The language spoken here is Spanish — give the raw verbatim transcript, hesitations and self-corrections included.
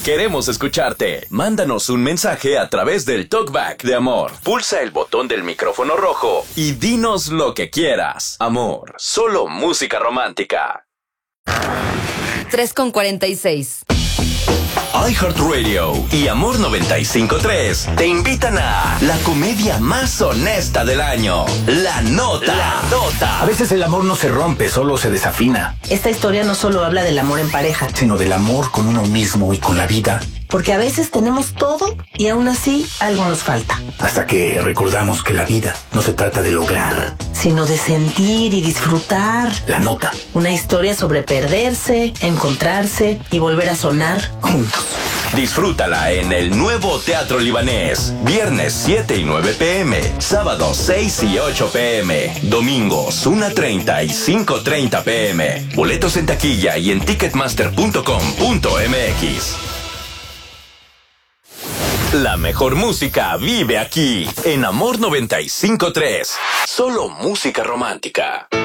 Queremos escucharte. Mándanos un mensaje a través del Talkback de Amor. Pulsa el botón del micrófono rojo y dinos lo que quieras. Amor, solo música romántica. tres con cuarenta y seis. iHeartRadio y Amor noventa y cinco punto tres te invitan a la comedia más honesta del año, La Nota. La Nota. A veces el amor no se rompe, solo se desafina. Esta historia no solo habla del amor en pareja, sino del amor con uno mismo y con la vida. Porque a veces tenemos todo y aún así algo nos falta. Hasta que recordamos que la vida no se trata de lograr, sino de sentir y disfrutar. La Nota. Una historia sobre perderse, encontrarse y volver a sonar juntos. Disfrútala en el nuevo Teatro Libanés. Viernes siete y nueve pm. Sábados seis y ocho pm. Domingos una treinta y cinco treinta pm. Boletos en taquilla y en ticketmaster punto com punto mx. La mejor música vive aquí, en Amor noventa y cinco punto tres. Solo música romántica.